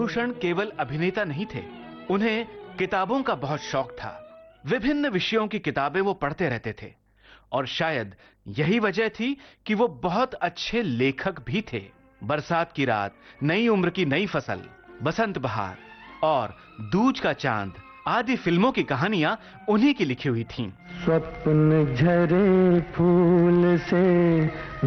विभूषण केवल अभिनेता नहीं थे, उन्हें किताबों का बहुत शौक था। विभिन्न विषयों की किताबें वो पढ़ते रहते थे और शायद यही वजह थी कि वो बहुत अच्छे लेखक भी थे। बरसात की रात, नई उम्र की नई फसल, बसंत बहार और दूज का चांद आदि फिल्मों की कहानियां उन्हीं की लिखी हुई थीं। स्वप्न झरे फूल से